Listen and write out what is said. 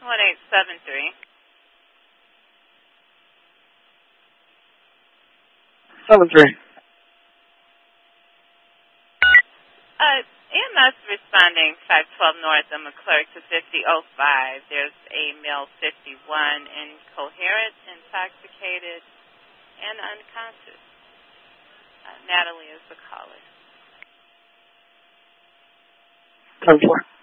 1873. 73. EMS responding 512 North of McClurg to 5005. There's a male 51 incoherent, intoxicated, and unconscious. Natalie is the caller. 10-4.